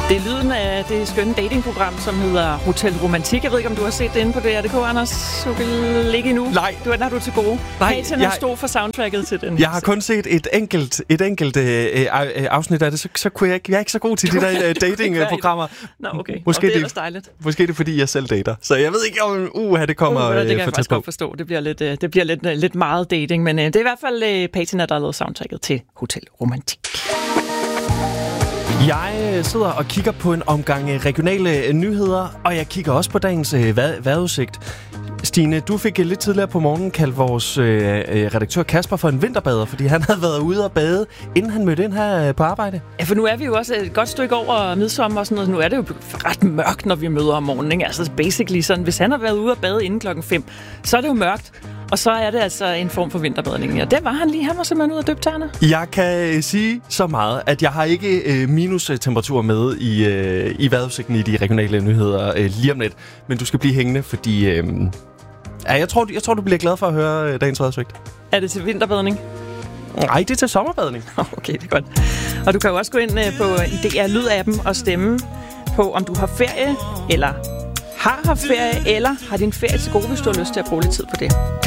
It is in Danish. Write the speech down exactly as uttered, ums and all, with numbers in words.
Det er lyden af det skønne datingprogram, som hedder Hotel Romantik. Jeg ved ikke, om du har set det inde på D R punktum d k, Anders. Du vil ligge endnu. Nej. Du er, der er du til gode. Nej, Patina jeg... stod for soundtracket til den. Jeg har kun set et enkelt, et enkelt øh, øh, afsnit af det, så, så kunne jeg ikke, jeg er ikke så god til de der øh, datingprogrammer. Nå, okay. Måske og det er det, dejligt. Måske det er, fordi jeg selv dater. Så jeg ved ikke, om uh, det kommer uh, det kan øh, jeg faktisk godt forstå. Det bliver lidt, øh, det bliver lidt, øh, lidt meget dating, men øh, det er i hvert fald øh, Patina, der har lavet soundtracket til Hotel Romantik. Jeg sidder og kigger på en omgang regionale nyheder, og jeg kigger også på dagens øh, vejrudsigt. Stine, du fik lidt tidligere på morgenen kaldt vores øh, redaktør Kasper for en vinterbader, fordi han havde været ude og bade, inden han mødte ind her øh, på arbejde. Ja, for nu er vi jo også et godt stykke over midsommer og sådan noget. Nu er det jo ret mørkt, når vi møder om morgenen, ikke? Altså basically sådan, hvis han har været ude og bade inden klokken fem, så er det jo mørkt. Og så er det altså en form for vinterbadning. Ja, det var han lige. Han var simpelthen ude og døbe tæerne. Jeg kan sige så meget, at jeg har ikke øh, minustemperatur med i, øh, i vejrudsigten i de regionale nyheder øh, lige om lidt. Men du skal blive hængende, fordi øh, ja, jeg, tror, jeg tror, du bliver glad for at høre øh, dagens vejrudsigt. Er det til vinterbadning? Nej, det er til sommerbadning. Okay, det er godt. Og du kan jo også gå ind øh, på D R Lyd-appen og stemme på, om du har ferie, eller har haft ferie, eller har din ferie til gode, hvis du har lyst til at bruge lidt tid på det.